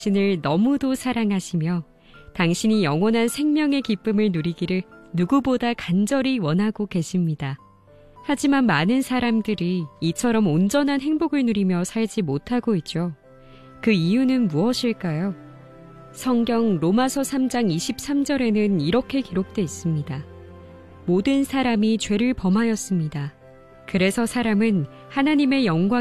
당신을 너무도 사랑하시며 당신이 영원한 생명의 기쁨을 누리기를 누구보다 간절히 원하고 계십니다. 하지만 많은 사람들이 이처럼 온전한 행복을 누리며 살지 못하고 있죠. 그 이유는 무엇일까요? 성경 로마서 3장 23절에는 이렇게 기록되어 있습니다. 모든 사람이 죄를 범하였습니다. 그래서 사람은 하나님의 영광